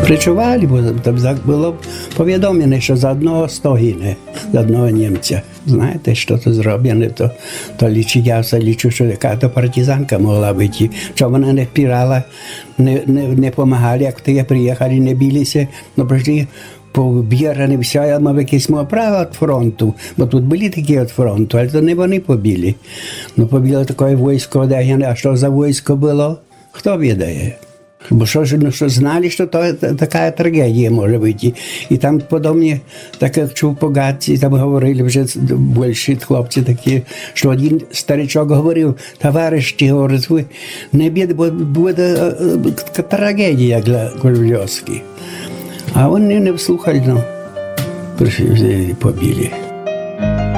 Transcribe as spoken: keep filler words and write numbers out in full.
Причували, бо там було повідомлено, що за одного сто гине, за одного німця. Знаєте, що то зроблено, то, то лічу, я все лічу, що яка то партизанка могла бути. Що вона не впирала, не, не, не помагали, як ті приїхали, не билися, но прийшли побігали, все, я мав якесь моє право від фронту, бо тут були такі від фронту, але то не вони побили. Ну, побили таке військо, а що за військо було, хто відає? Бо що ж, ну, що знали, що то така трагедія може бути. І там подобні, так як чув по гадці, там говорили вже більші хлопці такі, що один старичок говорив, товариші, говорить, ви не бійте, бо буде трагедія для Кольовської. А вони не вслухали, ну, прийшли і побили.